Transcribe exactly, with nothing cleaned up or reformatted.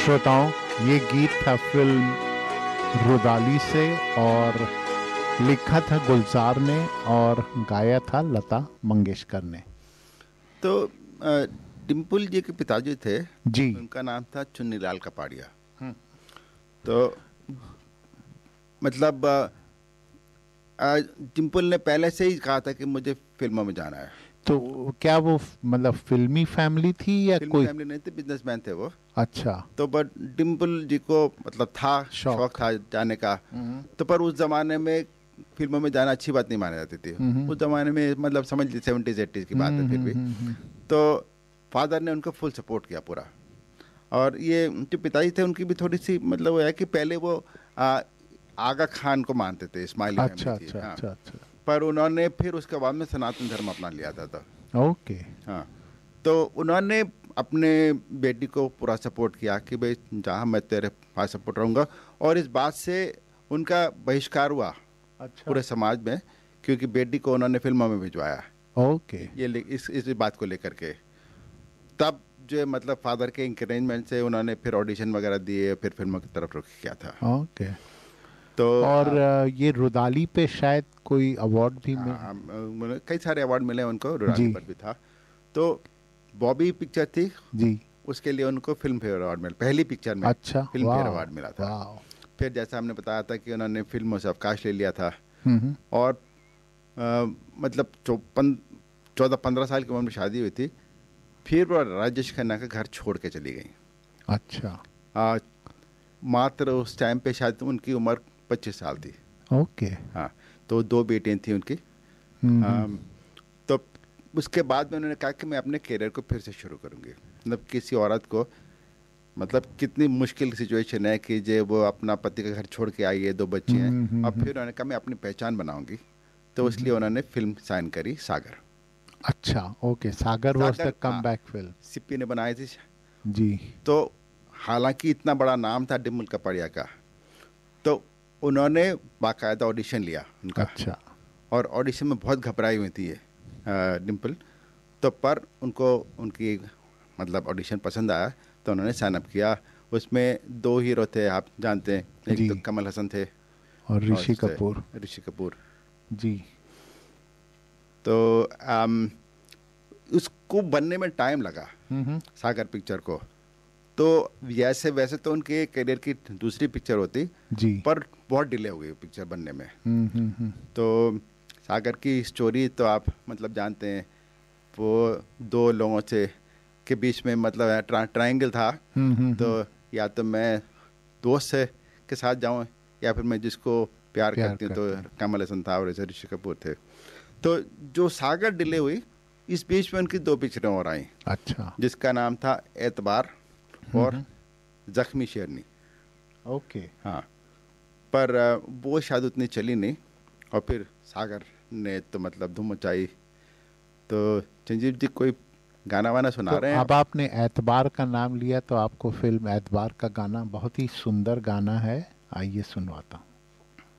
श्रोताओं, ये गीत था फिल्म रुदाली से और लिखा था गुलजार ने और गाया था लता मंगेशकर ने। तो डिम्पल जी के पिताजी थे जी, उनका नाम था चुन्नीलाल कपाड़िया। तो मतलब डिम्पल ने पहले से ही कहा था कि मुझे फिल्मों में जाना है। तो क्या वो मतलब फिल्मी फैमिली थी या फिल्मी कोई? फैमिली नहीं थी, बिजनेसमैन थे वो। अच्छा। तो बट डिम्पल जी को मतलब था शौक। शौक था जाने का। तो पर उस जमाने में फिल्मों में जाना अच्छी बात नहीं मानी जाती थी। उस जमाने में मतलब समझ ली सेवेंटीज एट्टीज की बात है फिर भी। तो फादर ने उनको फुल सपोर्ट किया पूरा। और ये जो पिताजी थे उनकी भी थोड़ी सी मतलब वो है कि पहले वो आ, आगा खान को मानते थे, इस्माइली अच्छा फैमिली थी। अच्छा हाँ। अच्छा अच्छा। पर उन्होंने फिर उसके बाद में सनातन धर्म अपना लिया था। तो ओके। हाँ, तो उन्होंने अपने बेटी को पूरा सपोर्ट किया कि भाई जहाँ मैं तेरे पास सपोर्ट रहूँगा। और इस बात से उनका बहिष्कार हुआ अच्छा। पूरे समाज में, क्योंकि बेटी को उन्होंने फिल्मों में भिजवाया। ओके। ये ले- इस इस बात को लेकर के तब जो मतलब फादर के इंकरेजमेंट से उन्होंने फिर ऑडिशन वगैरह दिए, फिर फिल्मों की तरफ रुख किया था। ओके। तो और आ, अ, ये रुदाली पे शायद कोई अवार्ड भी मिल? आ, आ, कई सारे अवार्ड मिले उनको, रुराली जी पर भी था। तो बॉबी पिक्चर थी, जी। उसके लिए उनको फिल्म फेयर अवार्ड मिला, पहली पिक्चर में अच्छा। फिल्म फेयर वाह अवार्ड मिला था। वाह। फिर जैसा हमने बताया था कि उन्होंने फिल्मों से अवकाश ले लिया था। हम्म हम्म। और आ, मतलब चौपन चौदह पंद्रह साल की उम्र में शादी हुई थी। फिर वो राजेश खन्ना का घर छोड़ के चली गई। अच्छा। आ, मात्र उस टाइम पे शायद उनकी उम्र पच्चीस साल थी। ओके। हाँ, तो दो बेटियां थी उनकी। हम्म हम्म। आ, तो उसके बाद में उन्होंने कहा कि मैं अपने करियर को फिर से शुरू करूँगी। मतलब किसी औरत को मतलब कितनी मुश्किल सिचुएशन है कि जो वो अपना पति का घर छोड़ के आई है, दो बच्चे हैं, हम्म, हम्म, और हम्म। फिर उन्होंने कहा मैं अपनी पहचान बनाऊंगी। तो इसलिए उन्होंने फिल्म साइन करी सागर। अच्छा। ओके। सागर वाज द सागर, कम हाँ, बैक फिल्म। सिप्पी ने बनाई थी। जी। तो हालांकि इतना बड़ा नाम था डिम्पल कपाड़िया का, तो उन्होंने बाकायदा ऑडिशन लिया उनका। अच्छा। और ऑडिशन में बहुत घबराई हुई थी ये अ, डिम्पल। तो पर उनको उनकी मतलब ऑडिशन पसंद आया, तो उन्होंने साइन अप किया। उसमें दो हीरो थे, आप जानते हैं, एक जी। तो कमल हसन थे और और ऋषि दूसरे कपूर। ऋषि कपूर। जी। तो आम, उसको बनने में टाइम लगा, हम्म हम्म। सागर पिक्चर को। तो जैसे वैसे तो उनके करियर की दूसरी पिक्चर होती, जी। पर बहुत डिले हो गई पिक्चर बनने में। हम्म हम्म हम्म। तो सागर की स्टोरी तो आप मतलब जानते हैं, वो दो लोगों से के बीच में मतलब है ट्रा, ट्रायंगल था। हम्म हम्म तो हम्म। या तो मैं दोस्त से के साथ जाऊं, या फिर मैं जिसको प्यार प्यार करती हूँ, तो करते हैं। कमल हसन था और ऐसे ऋषि कपूर थे। तो जो सागर डिले हुई, इस बीच में उनकी दो पिक्चरें और आई, अच्छा। जिसका नाम था एतबार हम्म और हम्म। जख्मी शेरनी। ओके। हाँ, पर अ, वो शायद उतनी चली नहीं। और फिर सागर ने तो मतलब धूम मचाई। तो संजीव जी कोई गाना वाना सुना तो रहे हैं अब आप? आपने एतबार का नाम लिया तो आपको फिल्म एतबार का गाना, बहुत ही सुंदर गाना है, आइए सुनवाता हूँ।